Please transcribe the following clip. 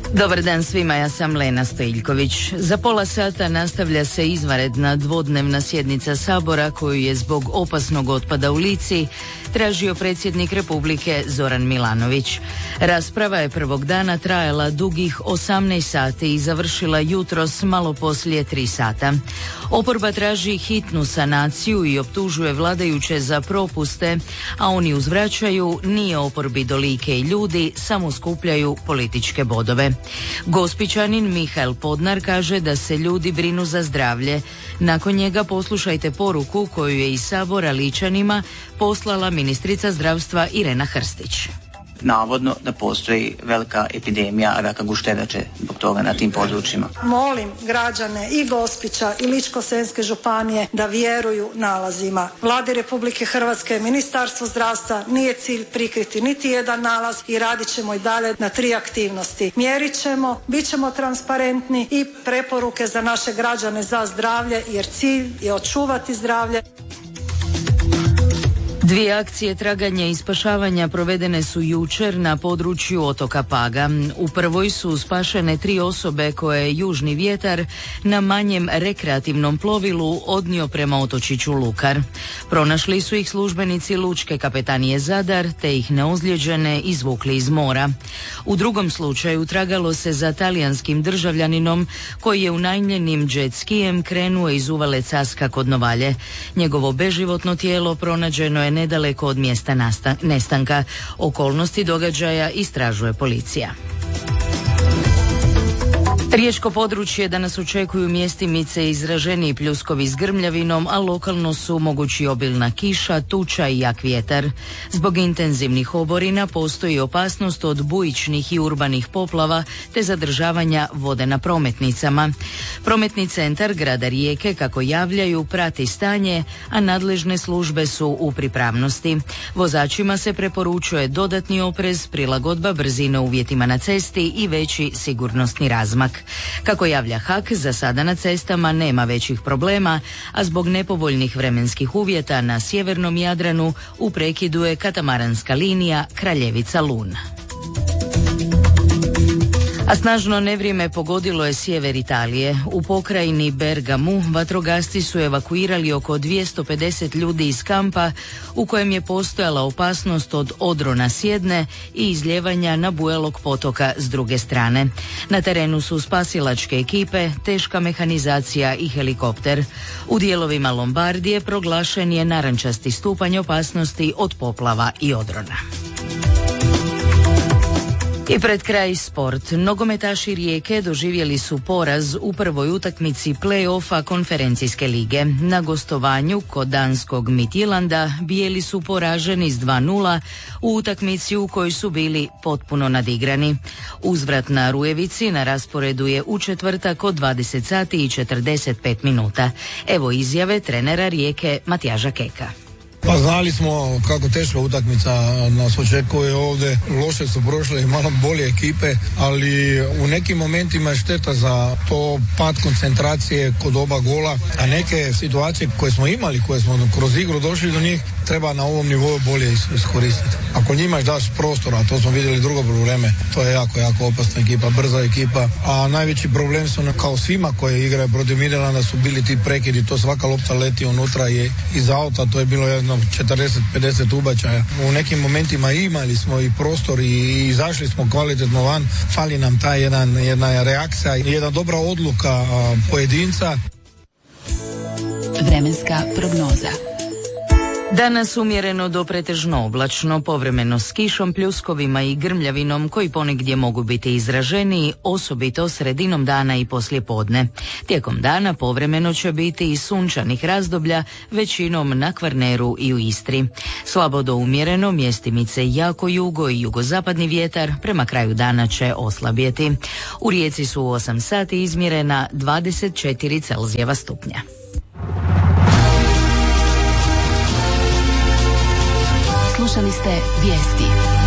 Dobar dan svima, ja sam Lena Stojiljković. Za pola sata nastavlja se izvanredna dvodnevna sjednica Sabora koju je zbog opasnog otpada u Lici tražio predsjednik Republike Zoran Milanović. Rasprava je prvog dana trajala dugih 18 sati i završila jutros malo poslije 3 sata. Oporba traži hitnu sanaciju i optužuje vladajuće za propuste, a oni uzvraćaju nije oporbi do like i ljudi, samo skupljaju političke bodove. Gospićanin Mihael Podnar kaže da se ljudi brinu za zdravlje. Nakon njega poslušajte poruku koju je iz Sabora Ličanima poslala ministrica zdravstva Irena Hrstić. Navodno da postoji velika epidemija raka gušterače zbog toga na tim područjima. Molim građane i Gospića i Ličko-senjske županije da vjeruju nalazima Vlade Republike Hrvatske, Ministarstvo zdravstva. Nije cilj prikriti niti jedan nalaz i radit ćemo i dalje na 3 aktivnosti. Mjerit ćemo, bit ćemo transparentni i preporuke za naše građane za zdravlje, jer cilj je očuvati zdravlje. 2 akcije traganja i spašavanja provedene su jučer na području otoka Paga. U prvoj su spašene 3 osobe koje je južni vjetar na manjem rekreativnom plovilu odnio prema otočiću Lukar. Pronašli su ih službenici Lučke kapetanije Zadar te ih neozlijeđene izvukli iz mora. U drugom slučaju tragalo se za talijanskim državljaninom koji je unajmljenim jet skijem krenuo iz uvale Caska kod Novalje. Njegovo beživotno tijelo pronađeno je nedaleko od mjesta nestanka. Okolnosti događaja istražuje policija. Riječko područje danas očekuju mjestimice izraženiji pljuskovi s grmljavinom, a lokalno su mogući obilna kiša, tuča i jak vjetar. Zbog intenzivnih oborina postoji opasnost od bujičnih i urbanih poplava te zadržavanja vode na prometnicama. Prometni centar grada Rijeke, kako javljaju, prati stanje, a nadležne službe su u pripravnosti. Vozačima se preporučuje dodatni oprez, prilagodba brzine uvjetima na cesti i veći sigurnosni razmak. Kako javlja HAK, za sada na cestama nema većih problema, a zbog nepovoljnih vremenskih uvjeta na sjevernom Jadranu u prekidu je katamaranska linija Kraljevica-Lun. A snažno nevrijeme pogodilo je sjever Italije. U pokrajini Bergamu vatrogasci su evakuirali oko 250 ljudi iz kampa u kojem je postojala opasnost od odrona s jedne i izljevanja Nabuelog potoka s druge strane. Na terenu su spasilačke ekipe, teška mehanizacija i helikopter. U dijelovima Lombardije proglašen je narančasti stupanj opasnosti od poplava i odrona. I pred kraj sport. Nogometaši Rijeke doživjeli su poraz u prvoj utakmici play-offa konferencijske lige. Na gostovanju kod danskog Midtjylanda bijeli su poraženi s 2:0 u utakmici u kojoj su bili potpuno nadigrani. Uzvrat na Rujevici na rasporedu je u četvrtak od 20 sati i 45 minuta. Evo izjave trenera Rijeke Matjaža Keka. Pa znali smo kako teška utakmica nas očekuje ovdje. Loše su prošle i malo bolje ekipe, ali u nekim momentima je šteta za to pad koncentracije kod oba gola, a neke situacije koje smo imali, koje smo kroz igru došli do njih, treba na ovom nivou bolje iskoristiti. Ako njima daš prostora, a to smo vidjeli drugo vrijeme, to je jako, jako opasna ekipa, brza ekipa, a najveći problem su kao svima koje igraju protiv Midtjylanda su bili ti prekidi, to svaka lopta leti unutra i iz auta, to je bilo jedno 40-50 ubačaja. U nekim momentima imali smo i prostor i izašli smo kvalitetno van, fali nam ta jedna reakcija i jedna dobra odluka pojedinca. Vremenska prognoza. Danas umjereno do pretežno oblačno, povremeno s kišom, pljuskovima i grmljavinom koji ponegdje mogu biti izraženiji, osobito sredinom dana i poslijepodne. Tijekom dana povremeno će biti i sunčanih razdoblja, većinom na Kvarneru i u Istri. Slabo do umjereno, mjestimice jako jugo i jugozapadni vjetar prema kraju dana će oslabjeti. U Rijeci su u 8 sati izmjerena 24 Celzijeva stupnja. Slušali ste vijesti.